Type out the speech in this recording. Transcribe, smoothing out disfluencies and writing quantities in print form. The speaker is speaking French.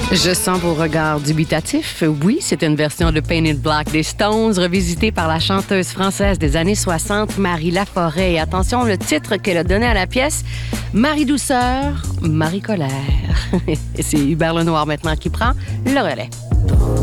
Je sens vos regards dubitatifs. Oui, c'est une version de Painted Black des Stones, revisitée par la chanteuse française des années 60, Marie Laforêt. Et attention, le titre qu'elle a donné à la pièce, Marie Douceur, Marie Colère. Et c'est Hubert Lenoir maintenant qui prend le relais.